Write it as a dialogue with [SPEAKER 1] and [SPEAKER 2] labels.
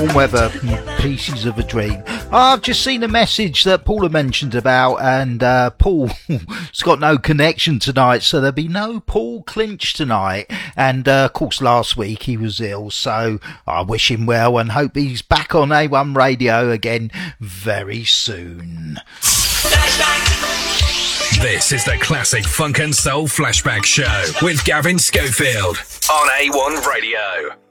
[SPEAKER 1] warm weather, pieces of a dream. I've just seen a message that Paula mentioned about, and Paul's got no connection tonight, so there'll be no Paul Clinch tonight. And of course last week he was ill, so I wish him well and hope he's back on A1 Radio again very soon.
[SPEAKER 2] This is the Classic Funk and Soul Flashback Show with Gavin Schofield on A1 Radio.